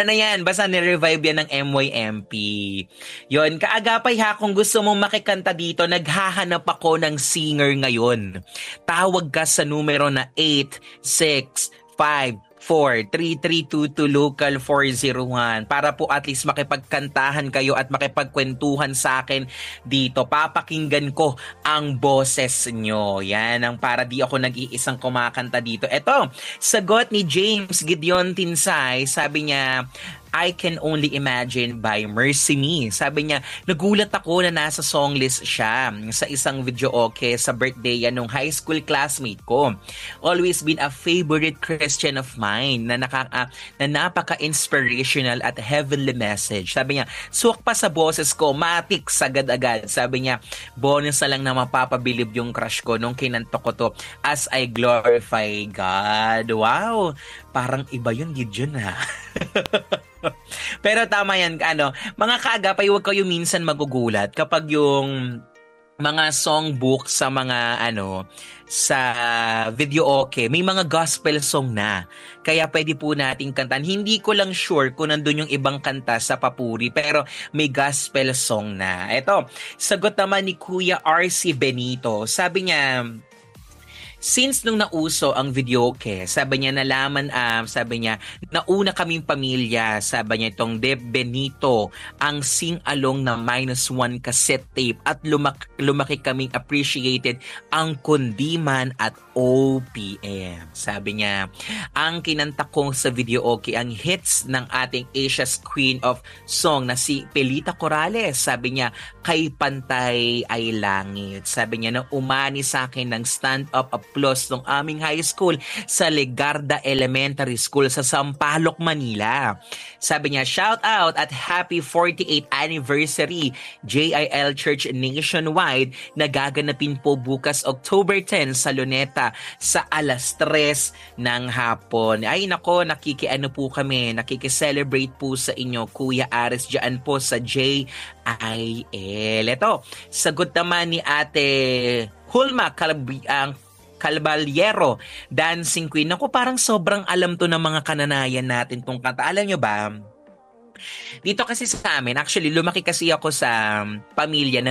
Ano yan, basta ni-revive yan ng MYMP. Yon, kaagapay ha, kung gusto mong makikanta dito, naghahanap ako ng singer ngayon. Tawag ka sa numero na 865-43322 local 401 para po at least makipagkantahan kayo at makipagkwentuhan sa akin dito. Papakinggan ko ang boses nyo. Yan ang para di ako nag-iisang kumakanta dito. Eto, sagot ni James Gideon Tinsay, sabi niya, I Can Only Imagine by Mercy Me. Sabi niya, nagulat ako na nasa song list siya sa isang video okay sa birthday yan nung high school classmate ko. Always been a favorite Christian of mine na napaka-inspirational at heavenly message. Sabi niya, suwak pa sa boses ko, matik sagad-agad. Sabi niya, bonus na lang na mapapabilib yung crush ko nung kinanto ko to as I glorify God. Wow! Parang iba yun, Gideon ha. Pero tama yan, mga kaagapay, huwag kayo minsan magugulat kapag yung mga songbook sa mga sa video okay, may mga gospel song na. Kaya pwede po nating kantan. Hindi ko lang sure kung nandun yung ibang kanta sa papuri, pero may gospel song na. Eto, sagot naman ni Kuya RC Benito. Sabi niya, since nung nauso ang videoke, sabi niya sabi niya, nauna kaming pamilya, sabi niya itong Deb Benito, ang sing-along na -1 cassette tape at lumaki kaming appreciated ang Kundiman at OPM. Sabi niya, ang kinanta kong sa videoke, ang hits ng ating Asia's Queen of Song na si Pelita Corrales. Sabi niya, Kay Pantay Ay Langit. Sabi niya, na umani sa akin ng stand-up applause ng aming high school sa Legarda Elementary School sa Sampaloc, Manila. Sabi niya, shout out at happy 48th anniversary JIL Church Nationwide na gaganapin po bukas October 10 sa Luneta sa alas 3 ng hapon. Ay nako, nakikicelebrate po sa inyo, Kuya Ares, dyan po sa JIL. Ito, sagot naman ni Ate Hulma Calvaliero, Dancing Queen. Ako, parang sobrang alam to ng mga kananayan natin tong kanta. Alam nyo ba? Dito kasi sa amin, actually, lumaki kasi ako sa pamilya na